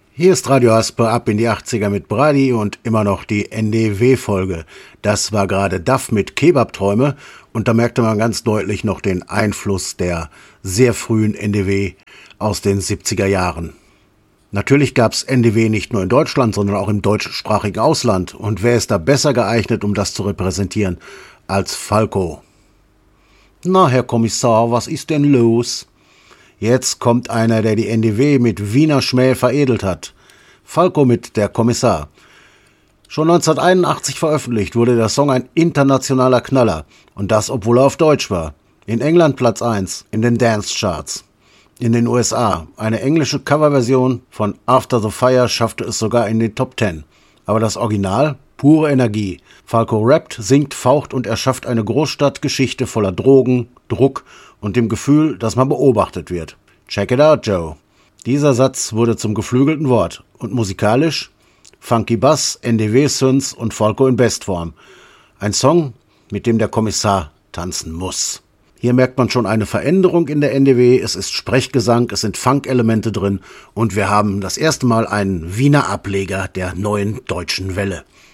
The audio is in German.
Hier ist Radio Haspe ab in die 80er mit Brady und immer noch die NDW-Folge. Das war gerade Duff mit Kebabträume und da merkte man ganz deutlich noch den Einfluss der sehr frühen NDW aus den 70er Jahren. Natürlich gab's NDW nicht nur in Deutschland, sondern auch im deutschsprachigen Ausland. Und wer ist da besser geeignet, um das zu repräsentieren, als Falco? Na, Herr Kommissar, was ist denn los? Jetzt kommt einer, der die NDW mit Wiener Schmäh veredelt hat. Falco mit Der Kommissar. Schon 1981 veröffentlicht wurde der Song ein internationaler Knaller. Und das, obwohl er auf Deutsch war. In England Platz 1 in den Dance-Charts. In den USA. Eine englische Coverversion von After the Fire schaffte es sogar in die Top 10. Aber das Original? Pure Energie. Falco rappt, singt, faucht und erschafft eine Großstadtgeschichte voller Drogen, Druck und dem Gefühl, dass man beobachtet wird. Check it out, Joe. Dieser Satz wurde zum geflügelten Wort. Und musikalisch? Funky Bass, NDW-Synths und Falco in Bestform. Ein Song, mit dem der Kommissar tanzen muss. Hier merkt man schon eine Veränderung in der NDW. Es ist Sprechgesang, es sind Funk-Elemente drin und wir haben das erste Mal einen Wiener Ableger der neuen deutschen Welle.